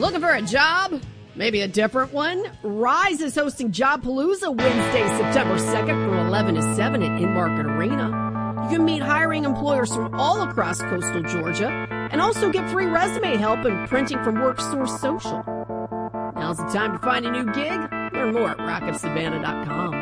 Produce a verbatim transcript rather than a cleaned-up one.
Looking for a job? Maybe a different one? Rise is hosting Jobpalooza Wednesday, September second from eleven to seven at In-Market Arena. You can meet hiring employers from all across coastal Georgia and also get free resume help and printing from WorkSource Social. Now's the time to find a new gig. Learn more at rock of savannah dot com.